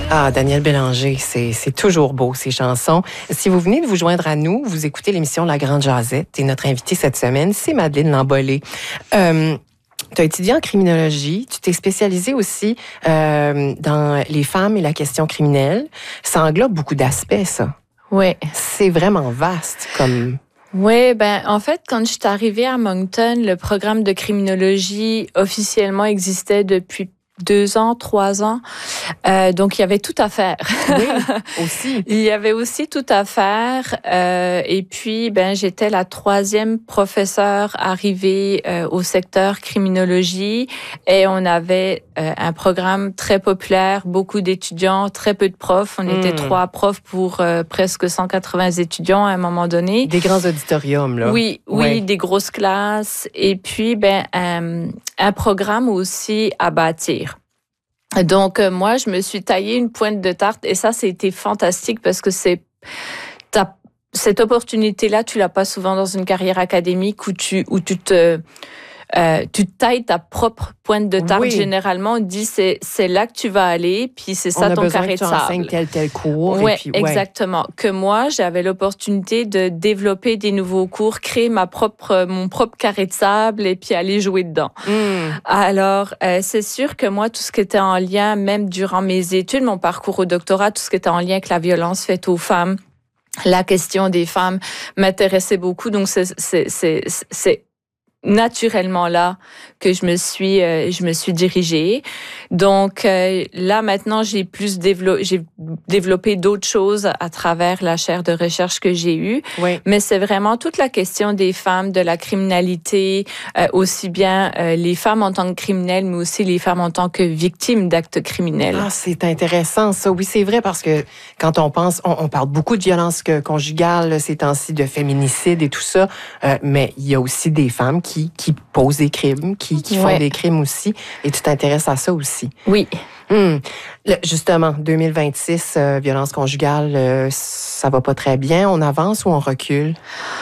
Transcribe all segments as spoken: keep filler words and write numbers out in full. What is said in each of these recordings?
Ah, Daniel Bélanger, c'est, c'est toujours beau, ces chansons. Si vous venez de vous joindre à nous, vous écoutez l'émission La Grande Jazette et notre invitée cette semaine, c'est Madeleine Lambolé. Euh, tu as étudié en criminologie, tu t'es spécialisée aussi euh, dans les femmes et la question criminelle. Ça englobe beaucoup d'aspects, ça. Oui. C'est vraiment vaste comme... Oui, ben en fait, quand je suis arrivée à Moncton, le programme de criminologie officiellement existait depuis deux ans, trois ans. Euh, donc, il y avait tout à faire. Oui, aussi. Il y avait aussi tout à faire. Euh, et puis, ben, j'étais la troisième professeure arrivée euh, au secteur criminologie. Et on avait euh, un programme très populaire, beaucoup d'étudiants, très peu de profs. On mmh. était trois profs pour euh, presque cent quatre-vingts étudiants à un moment donné. Des grands auditoriums, là. Oui, oui, ouais. des grosses classes. Et puis, ben, un, un programme aussi à bâtir. Donc, euh, moi, je me suis taillé une pointe de tarte et ça, c'était fantastique parce que c'est t'as, cette opportunité-là, tu l'as pas souvent dans une carrière académique où tu, où tu te... Euh, tu tailles ta propre pointe de tarte. Oui. Généralement, on dit c'est c'est là que tu vas aller, puis c'est ça ton carré de sable. On a besoin que tu enseignes tel tel cours. Ouais, et puis, ouais, exactement. Que moi, j'avais l'opportunité de développer des nouveaux cours, créer ma propre mon propre carré de sable et puis aller jouer dedans. Mm. Alors, euh, c'est sûr que moi, tout ce qui était en lien, même durant mes études, mon parcours au doctorat, tout ce qui était en lien avec la violence faite aux femmes, la question des femmes m'intéressait beaucoup. Donc, c'est c'est c'est c'est naturellement là que je me suis euh, je me suis dirigée. Donc euh, là maintenant j'ai plus développé j'ai développé d'autres choses à travers la chaire de recherche que j'ai eue. Oui. Mais c'est vraiment toute la question des femmes, de la criminalité, euh, aussi bien euh, les femmes en tant que criminelles, mais aussi les femmes en tant que victimes d'actes criminels. Ah, c'est intéressant ça. Oui, c'est vrai parce que quand on pense, on, on parle beaucoup de violence conjugale ces temps-ci, de féminicide et tout ça, euh, mais il y a aussi des femmes qui Qui, qui posent des crimes, qui, qui font ouais. des crimes aussi. Et tu t'intéresses à ça aussi. Oui. Hum. Le, justement, deux mille vingt-six, euh, violence conjugale, euh, ça va pas très bien. On avance ou on recule?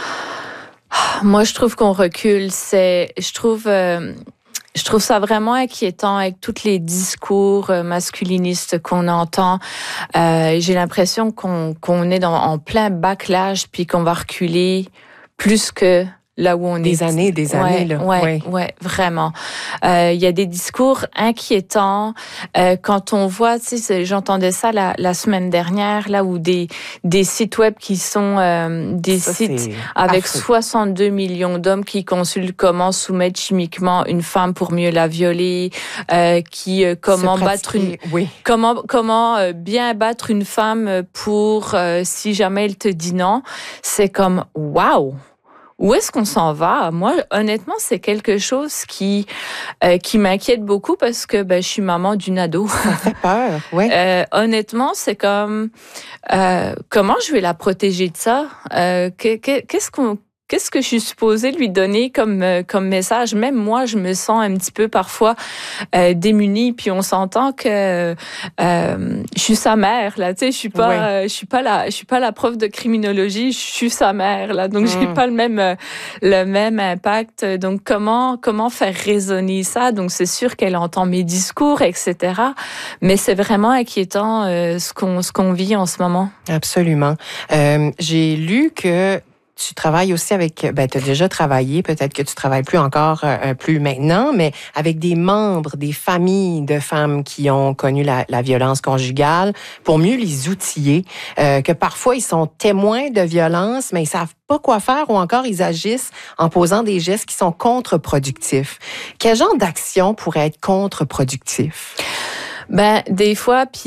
Moi, je trouve qu'on recule. C'est, je trouve... Euh... Je trouve ça vraiment inquiétant avec tous les discours masculinistes qu'on entend. Euh, j'ai l'impression qu'on, qu'on est dans, en plein backlash puis qu'on va reculer plus que là où on des est. Des années, des ouais, années, là. Ouais, ouais, ouais, vraiment. Euh, il y a des discours inquiétants. Euh, quand on voit, tu sais, j'entendais ça la, la semaine dernière, là où des, des sites web qui sont euh, des ça, sites avec affreux. soixante-deux millions d'hommes qui consultent comment soumettre chimiquement une femme pour mieux la violer, euh, qui, euh, comment battre une, oui. comment, comment euh, bien battre une femme pour, euh, si jamais elle te dit non. C'est comme, waouh! Où est-ce qu'on s'en va? Moi, honnêtement, c'est quelque chose qui euh, qui m'inquiète beaucoup parce que ben je suis maman d'une ado. Ça fait peur, ouais. Euh, honnêtement, c'est comme euh, comment je vais la protéger de ça? Euh, qu'est-ce qu'on Qu'est-ce que je suis supposée lui donner comme euh, comme message? Même moi, je me sens un petit peu parfois euh, démunie. Puis on s'entend que euh, je suis sa mère là. Tu sais, je suis pas, ouais. euh, je suis pas la, je suis pas la prof de criminologie. Je suis sa mère là. Donc mmh. j'ai pas le même euh, le même impact. Donc comment comment faire résonner ça? Donc c'est sûr qu'elle entend mes discours, et cetera. Mais c'est vraiment inquiétant euh, ce qu'on ce qu'on vit en ce moment. Absolument. Euh, j'ai lu que tu travailles aussi avec, ben, tu as déjà travaillé, peut-être que tu travailles plus encore, euh, plus maintenant, mais avec des membres, des familles de femmes qui ont connu la, la violence conjugale pour mieux les outiller, euh, que parfois ils sont témoins de violence, mais ils savent pas quoi faire ou encore ils agissent en posant des gestes qui sont contre-productifs. Quel genre d'action pourrait être contre-productif? Ben, des fois, puis